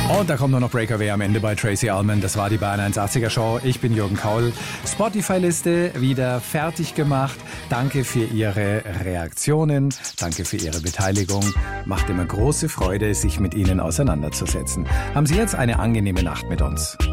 Und da kommt nur noch Breakaway am Ende bei Tracy Ullman. Das war die Bayern 180er Show. Ich bin Jürgen Kaul. Spotify-Liste wieder fertig gemacht. Danke für Ihre Reaktionen. Danke für Ihre Beteiligung. Macht immer große Freude, sich mit Ihnen auseinanderzusetzen. Haben Sie jetzt eine angenehme Nacht mit uns.